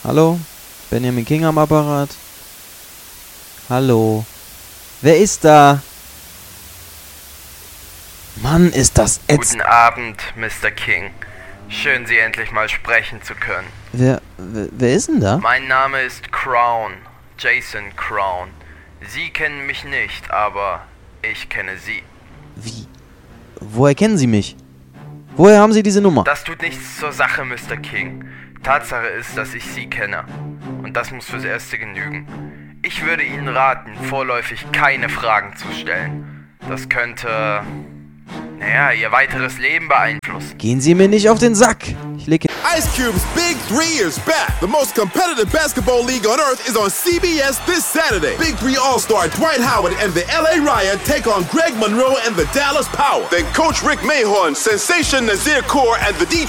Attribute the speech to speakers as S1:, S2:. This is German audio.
S1: Hallo? Benjamin King am Apparat? Hallo? Wer ist da? Mann, ist das
S2: Guten Abend, Mr. King. Schön, Sie endlich mal sprechen zu können.
S1: Wer ist denn da?
S2: Mein Name ist Crown, Jason Crown. Sie kennen mich nicht, aber ich kenne Sie.
S1: Wie? Woher kennen Sie mich? Woher haben Sie diese Nummer?
S2: Das tut nichts zur Sache, Mr. King. Tatsache ist, dass ich Sie kenne. Und das muss fürs Erste genügen. Ich würde Ihnen raten, vorläufig keine Fragen zu stellen. Das könnte, Ihr weiteres Leben beeinflussen.
S1: Gehen Sie mir nicht auf den Sack! Ich lege...
S3: Ice Cube's Big 3 is back. The most competitive basketball league on earth is on CBS this Saturday. Big 3 All-Star Dwight Howard and the LA Riot take on Greg Monroe and the Dallas Power. Then Coach Rick Mahorn, Sensation Nazir Kaur, and the